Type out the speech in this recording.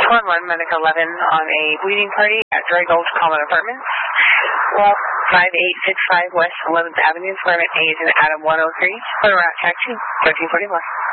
211 Medic 11 on a bleeding party at Dry Gulch Common Apartments. Well, 5865 West 11th Avenue, Apartment Agent Adam 103. For the route taxi, 1344.